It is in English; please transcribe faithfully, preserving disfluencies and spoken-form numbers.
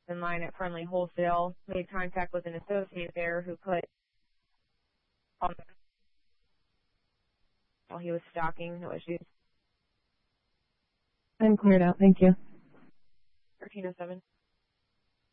in line at Friendly Wholesale. Made contact with an associate there who put on while he was stocking. No issues. I'm cleared out. Thank you. thirteen oh seven.